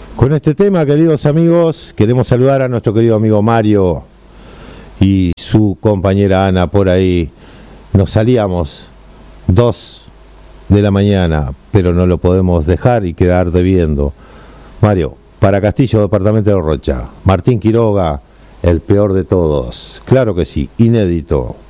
Con este tema, queridos amigos, queremos saludar a nuestro querido amigo Mario y su compañera Ana por ahí. Nos salíamos 2 de la mañana, pero no lo podemos dejar y quedar debiendo. Mario, para Castillo, departamento de Rocha. Martín Quiroga, el peor de todos. Claro que sí, inédito.